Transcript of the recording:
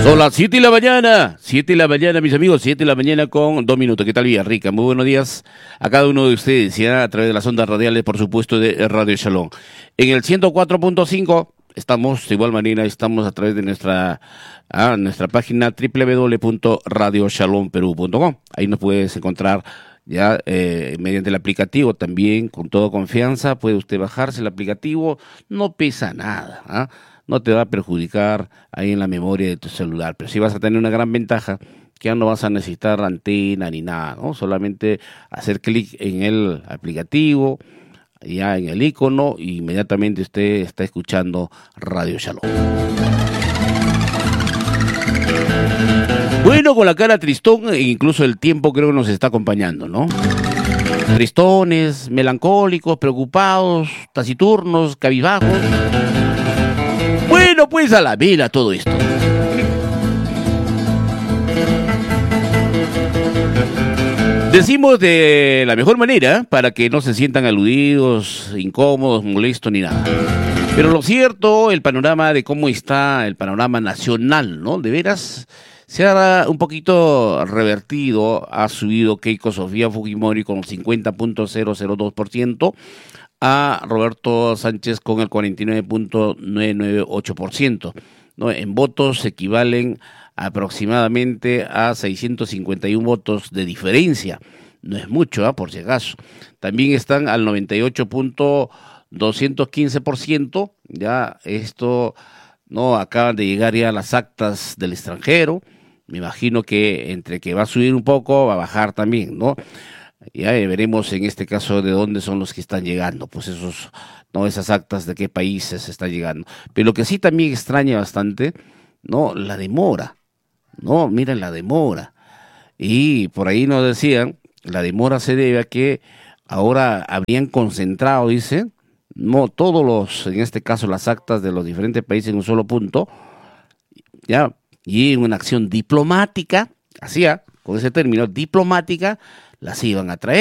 Son las 7 de la mañana, 7 de la mañana, mis amigos, 7 de la mañana con 2 minutos. ¿Qué tal, Villarrica? Muy buenos días a cada uno de ustedes, ya a través de las ondas radiales, por supuesto, de Radio Shalom. En el 104.5 estamos, de igual manera, estamos a través de nuestra página www.radioshalomperú.com. Ahí nos puedes encontrar ya mediante el aplicativo también, con toda confianza. Puede usted bajarse el aplicativo, no pesa nada, ¿ah? No te va a perjudicar ahí en la memoria de tu celular, pero sí vas a tener una gran ventaja, que ya no vas a necesitar antena ni nada, ¿no? Solamente hacer clic en el aplicativo, ya en el icono, y inmediatamente usted está escuchando Radio Shalom. Bueno, con la cara tristón, e incluso el tiempo creo que nos está acompañando, ¿no? Tristones, melancólicos, preocupados, taciturnos, cabizbajos. Bueno, pues a la vela todo esto. Decimos de la mejor manera para que no se sientan aludidos, incómodos, molestos ni nada. Pero lo cierto, el panorama de cómo está el panorama nacional, ¿no? De veras, se ha un poquito revertido, ha subido Keiko Sofía Fujimori con 50.002%, a Roberto Sánchez con el 49.998%, ¿no? En votos equivalen aproximadamente a 651 votos de diferencia. No es mucho, por si acaso. También están al 98.215%, ya esto, no, acaban de llegar ya las actas del extranjero. Me imagino que entre que va a subir un poco, va a bajar también, ¿no? Ya veremos en este caso de dónde son los que están llegando, pues esas actas de qué países están llegando. Pero lo que sí también extraña bastante, ¿no? La demora, ¿no? Miren la demora. Y por ahí nos decían, la demora se debe a que ahora habrían concentrado, dice, no todos en este caso las actas de los diferentes países en un solo punto, ya, y en una acción diplomática, con ese término, diplomática, las iban a traer.